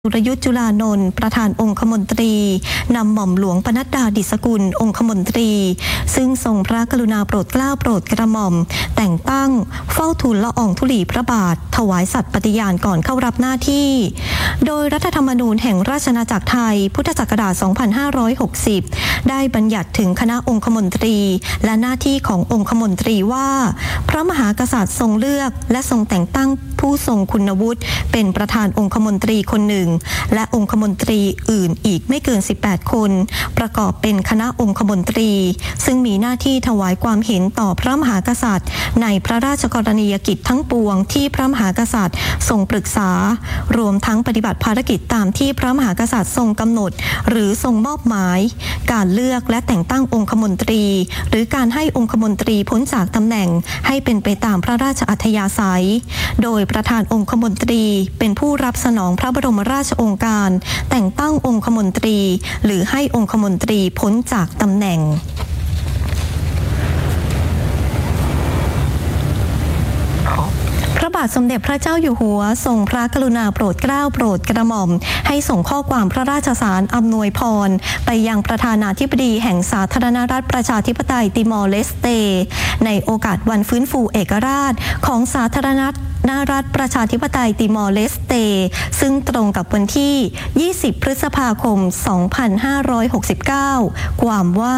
สุรยุทธจุลานนท์ประธานองคมนตรีนำหม่อมหลวงปนัดดาดิษฐกุลองคมนตรีซึ่งทรงพระกรุณาโปรดเกล้าโปรดกระหม่อมแต่งตั้งเฝ้าทูลละอองธุลีพระบาทถวายสัตย์ปฏิญาณก่อนเข้ารับหน้าที่โดยรัฐธรรมนูญแห่งราชอาณาจักรไทยพุทธศักราช 2560 ได้บัญญัติถึงคณะองคมนตรีและหน้าที่ขององคมนตรีว่าพระมหากษัตริย์ทรงเลือกและทรงแต่งตั้งผู้ทรงคุณวุฒิเป็นประธานองคมนตรีคนหนึ่งและองคมนตรีอื่นอีกไม่เกิน 18 คนประกอบเป็นคณะองคมนตรีซึ่งมีหน้าที่ถวายความเห็นต่อพระมหากษัตริย์ในพระราชกรณียกิจทั้งปวงที่พระมหากษัตริย์ทรงปรึกษารวมทั้งปฏิบัติภารกิจตามที่พระมหากษัตริย์ทรงกำหนดหรือทรงมอบหมายการเลือกและแต่งตั้งองคมนตรีหรือการให้องคมนตรีพ้นจากตำแหน่งให้เป็นไปตามพระราชอัธยาศัยโดยประธานองคมนตรีเป็นผู้รับสนองพระบรมราชโองการแต่งตั้งองคมนตรีหรือให้องคมนตรีพ้นจากตำแหน่งพระบาทสมเด็จพระเจ้าอยู่หัวทรงพระกรุณาโปรดเกล้าโปรดกระหม่อมให้ส่งข้อความพระราชสารอำนวยพรไปยังประธานาธิบดีแห่งสาธารณรัฐประชาธิปไตยติมอร์เลสเตในโอกาสวันฟื้นฟูเอกราชของสาธารณรัฐประชาธิปไตยติมอร์เลสเตซึ่งตรงกับวันที่ 20 พฤษภาคม 2569 ความว่า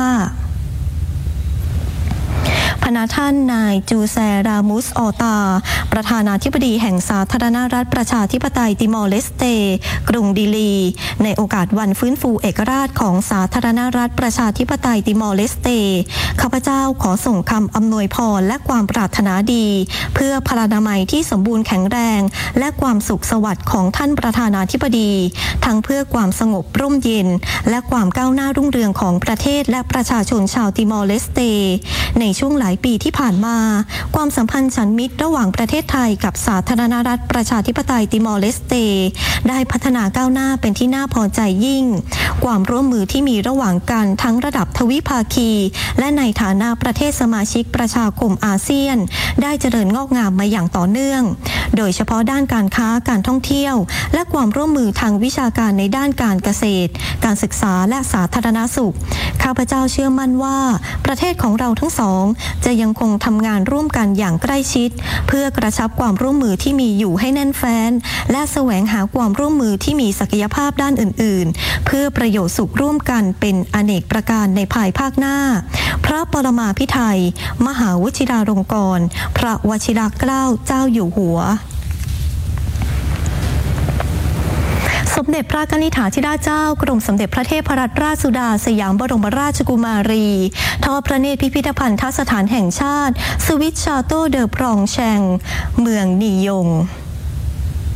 พระท่านนายจูแซรามุสออตาประธานาธิบดีแห่งสาธารณรัฐประชาธิปไตยติมอร์เลสเตกรุงดิลีในโอกาสวันฟื้นฟูเอกราชของสาธารณรัฐประชาธิปไตยติมอร์เลสเตข้าพเจ้าขอส่งคำอำนวยพรและความปรารถนาดีเพื่อพลานามัยที่สมบูรณ์แข็งแรงและความสุขสวัสดิ์ของท่านประธานาธิบดีทั้งเพื่อความสงบร่มเย็นและความก้าวหน้ารุ่งเรืองของประเทศและประชาชนชาวติมอร์เลสเตในช่วงหลายปีที่ผ่านมาความสัมพันธ์ฉันมิตรระหว่างประเทศไทยกับสาธารณรัฐประชาธิปไตยติมอร์เลสเตได้พัฒนาก้าวหน้าเป็นที่น่าพอใจยิ่งความร่วมมือที่มีระหว่างกันทั้งระดับทวิภาคีและในฐานะประเทศสมาชิกประชาคมอาเซียนได้เจริญงอกงามมาอย่างต่อเนื่องโดยเฉพาะด้านการค้าการท่องเที่ยวและความร่วมมือทางวิชาการในด้านการเกษตรการศึกษาและสาธารณสุขข้าพเจ้าเชื่อมั่นว่าประเทศของเราทั้งสองจะยังคงทำงานร่วมกันอย่างใกล้ชิดเพื่อกระชับความร่วมมือที่มีอยู่ให้แน่นแฟ้นและแสวงหาความร่วมมือที่มีศักยภาพด้านอื่นๆเพื่อประโยชน์สุขร่วมกันเป็นอเนกประการในภายภาคหน้าพระปรมาภิไธยมหาวชิราลงกรณ์พระวชิรเกล้าเจ้าอยู่หัวสมเด็จพระกนิษฐาธิราชเจ้ากรมสมเด็จพระเทพรัตนราชสุดาสยามบรมราชกุมารีทอดพระเนตรพิพิธภัณฑสถานแห่งชาติสวิตชาโต้เดอพรองแชงเมืองนียง